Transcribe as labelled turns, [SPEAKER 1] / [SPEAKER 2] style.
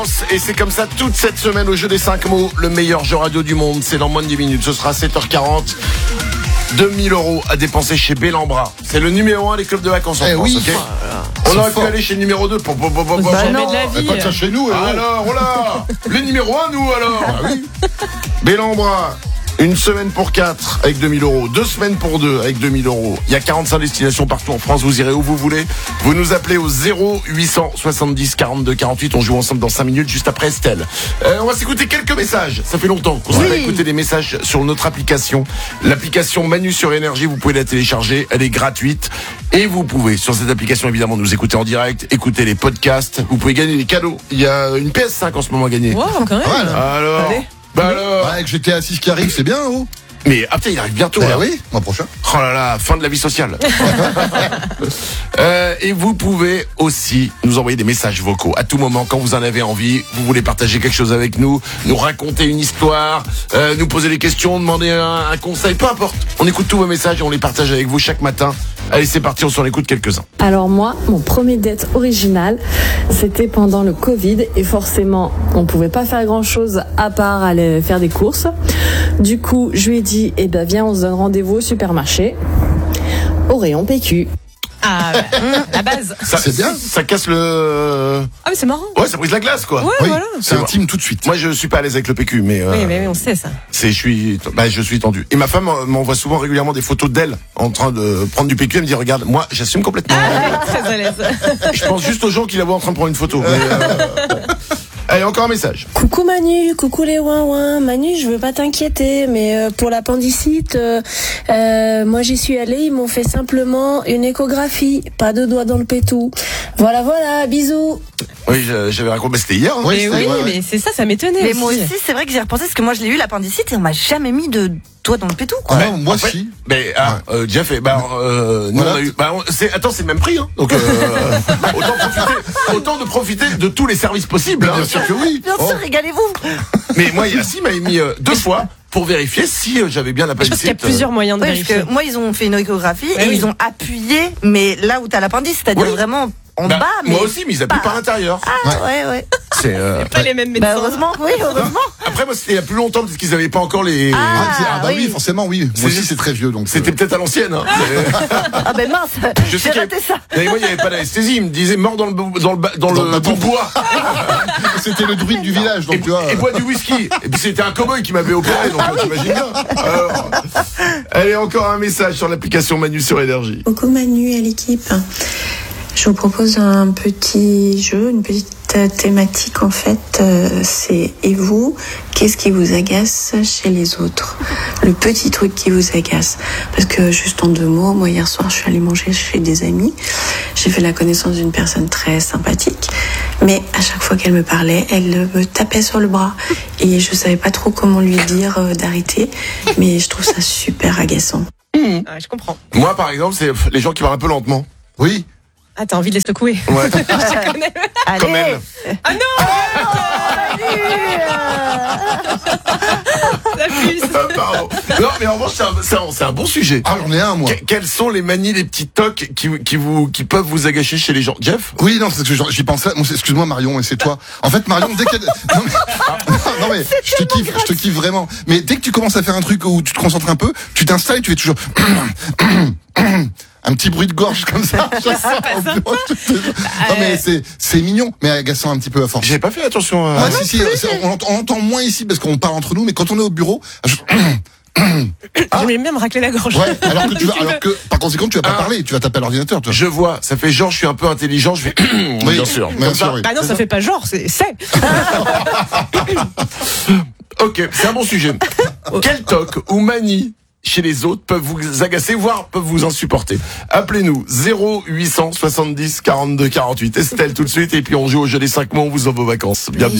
[SPEAKER 1] Et c'est comme ça toute cette semaine au jeu des 5 mots, le meilleur jeu radio du monde. C'est dans moins de 10 minutes, ce sera 7h40. 2000 € à dépenser chez Bellambra. C'est le numéro 1 des clubs de vacances en France,
[SPEAKER 2] oui.
[SPEAKER 1] ok. On aurait pu aller chez le numéro 2 pour
[SPEAKER 3] jamais de la vie.
[SPEAKER 2] Pas de ça chez nous.
[SPEAKER 1] Alors, oh là, les numéros 1 nous alors.
[SPEAKER 2] Ah oui.
[SPEAKER 1] Bellambra. Une semaine pour 4 avec 2000 €, 2 semaines pour 2 avec 2000 €. Il y a 45 destinations partout en France, vous irez où vous voulez. Vous nous appelez au 0870 42 48. On joue ensemble dans 5 minutes juste après Estelle. On va s'écouter quelques messages. Ça fait longtemps qu'on s'est écouté des messages sur notre application. L'application Manu sur Énergie, vous pouvez la télécharger, elle est gratuite. Et vous pouvez sur cette application évidemment nous écouter en direct, écouter les podcasts. Vous pouvez gagner des cadeaux. Il y a une PS5 en ce moment à gagner.
[SPEAKER 3] Wow, quand même.
[SPEAKER 2] Voilà.
[SPEAKER 1] Alors
[SPEAKER 3] Allez.
[SPEAKER 1] alors
[SPEAKER 2] Avec GTA 6 qui arrive, c'est bien, oh.
[SPEAKER 1] Mais putain, il arrive bientôt. Là.
[SPEAKER 2] Oui, mois prochain.
[SPEAKER 1] Oh là là, fin de la vie sociale. Et vous pouvez aussi nous envoyer des messages vocaux à tout moment quand vous en avez envie. Vous voulez partager quelque chose avec nous, nous raconter une histoire, nous poser des questions, demander un conseil, peu importe. On écoute tous vos messages et on les partage avec vous chaque matin. Allez, c'est parti, on s'en écoute quelques-uns.
[SPEAKER 4] Alors moi, mon premier date original, c'était pendant le Covid et forcément, on pouvait pas faire grand-chose à part aller faire des courses. Du coup, je lui ai dit, viens, on se donne rendez-vous au supermarché, au rayon PQ.
[SPEAKER 3] Ah, la base.
[SPEAKER 2] C'est bien.
[SPEAKER 1] Ça casse le...
[SPEAKER 3] Ah, mais c'est marrant.
[SPEAKER 1] Ouais, ça brise la glace, quoi.
[SPEAKER 3] Ouais,
[SPEAKER 2] Oui,
[SPEAKER 3] voilà.
[SPEAKER 2] c'est intime tout de suite.
[SPEAKER 1] Moi, je suis pas à l'aise avec le PQ, mais...
[SPEAKER 3] Oui, mais on sait ça.
[SPEAKER 1] je suis tendu. Et ma femme m'envoie souvent régulièrement des photos d'elle en train de prendre du PQ. Elle me dit, regarde, moi, j'assume complètement.
[SPEAKER 3] Très à l'aise.
[SPEAKER 1] Je pense juste aux gens qui la voient en train de prendre une photo. Allez, encore un message.
[SPEAKER 5] Coucou Manu, coucou les ouin-ouin. Manu, je veux pas t'inquiéter, mais pour l'appendicite, moi j'y suis allée, ils m'ont fait simplement une échographie, pas de doigts dans le pétou. Voilà, bisous.
[SPEAKER 1] Oui, j'avais raconté, mais c'était hier. Hein.
[SPEAKER 3] Mais oui, mais c'est ça m'étonnait.
[SPEAKER 6] Mais moi aussi, c'est vrai que j'ai repensé parce que moi je l'ai eu l'appendicite et on m'a jamais mis de doigt dans le pétou, quoi.
[SPEAKER 2] Non, moi
[SPEAKER 1] En fait,
[SPEAKER 2] si.
[SPEAKER 1] Mais Jeff, nous
[SPEAKER 2] Voilà.
[SPEAKER 1] on a eu. Attends, c'est le même prix, hein. Donc autant de profiter de tous les services possibles. Hein.
[SPEAKER 2] Bien sûr que oui.
[SPEAKER 6] Bien sûr, régalez-vous.
[SPEAKER 1] Mais moi, Yassim m'avait mis 2 fois pour vérifier si j'avais bien
[SPEAKER 3] Je pense qu'il y a
[SPEAKER 1] l'appendicite.
[SPEAKER 3] plusieurs moyens de
[SPEAKER 6] Oui, parce
[SPEAKER 3] vérifier.
[SPEAKER 6] que moi ils ont fait une échographie et
[SPEAKER 3] oui.
[SPEAKER 6] ils ont appuyé, mais là où t'as l'appendice, c'est-à-dire
[SPEAKER 1] Oui.
[SPEAKER 6] vraiment en
[SPEAKER 1] Bah,
[SPEAKER 6] bas. Mais
[SPEAKER 1] moi aussi, mais ils appuient par l'intérieur.
[SPEAKER 6] Ah ouais.
[SPEAKER 1] C'est.
[SPEAKER 3] Pas les mêmes médecins.
[SPEAKER 6] Bah heureusement, oui, heureusement.
[SPEAKER 1] Après, moi, c'était il y a plus longtemps parce qu'ils n'avaient pas encore les.
[SPEAKER 2] Ah bah
[SPEAKER 6] oui.
[SPEAKER 2] oui, forcément, oui. Moi aussi, c'est très vieux, donc.
[SPEAKER 1] C'était peut-être à l'ancienne. Hein.
[SPEAKER 6] Ah ben mince,
[SPEAKER 1] Je sais
[SPEAKER 6] j'ai raté ça.
[SPEAKER 1] Mais moi, il n'y avait pas d'anesthésie. Il me disait mort dans le bout de bois.
[SPEAKER 2] C'était le druide du village, donc tu vois.
[SPEAKER 1] Et boit du whisky. Et puis c'était un cow-boy qui m'avait opéré, donc t'imagines bien. Alors, allez, encore un message sur l'application Manu sur Énergie.
[SPEAKER 7] Coucou Manu et l'équipe. Je vous propose un petit jeu, une petite thématique en fait. C'est et vous, qu'est-ce qui vous agace chez les autres? Le petit truc qui vous agace. Parce que juste en 2 mots, moi hier soir je suis allée manger chez des amis. J'ai fait la connaissance d'une personne très sympathique. Mais à chaque fois qu'elle me parlait, elle me tapait sur le bras. Et je savais pas trop comment lui dire d'arrêter. Mais je trouve ça super agaçant.
[SPEAKER 3] Ah, je comprends.
[SPEAKER 1] Moi, par exemple, c'est les gens qui parlent un peu lentement.
[SPEAKER 2] Oui.
[SPEAKER 3] Ah, t'as envie de les secouer.
[SPEAKER 1] Ouais.
[SPEAKER 3] Je connais.
[SPEAKER 1] Comme
[SPEAKER 6] Allez.
[SPEAKER 1] elle.
[SPEAKER 3] Ah non. La puce.
[SPEAKER 1] Pardon. Non, mais en revanche, c'est un bon sujet.
[SPEAKER 2] Ah, j'en ai un, moi.
[SPEAKER 1] Quels sont les manies, les petits tocs qui peuvent vous agacer chez les gens? Jeff?
[SPEAKER 2] Oui, non, c'est ce que j'y pensais. Bon, excuse-moi, Marion, et c'est toi. En fait, Marion, dès qu'elle... Non, mais je te kiffe vraiment. Mais dès que tu commences à faire un truc où tu te concentres un peu, tu t'installes et tu fais toujours... un petit bruit de gorge comme ça. Non, mais c'est mignon, mais agaçant un petit peu à force.
[SPEAKER 1] J'ai pas fait attention à...
[SPEAKER 2] Ouais, si, on entend moins ici parce qu'on parle entre nous, mais quand on est au bureau...
[SPEAKER 3] J'aime bien me racler la gorge.
[SPEAKER 2] Ouais, alors que par conséquent tu vas pas parler, tu vas taper à l'ordinateur, toi.
[SPEAKER 1] Je vois, ça fait genre je suis un peu intelligent, je fais oui, bien sûr.
[SPEAKER 2] Bien sûr, oui.
[SPEAKER 3] Ah non, ça fait pas genre, c'est.
[SPEAKER 1] Ok, c'est un bon sujet. Quel toc ou manie chez les autres peuvent vous agacer, voire peuvent vous insupporter? Appelez-nous 0870 42 48. Estelle tout de suite, et puis on joue au jeu des 5 mots, on vous envoie vos vacances. Bienvenue.